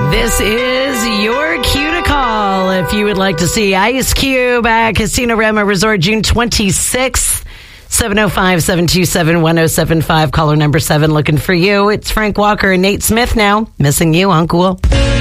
This is your cue to call if you would like to see Ice Cube at Casino Rama Resort June 26th. 705-727-1075. Caller number 7 looking for you. It's Frank Walker and Nate Smith now. Missing you, Uncle.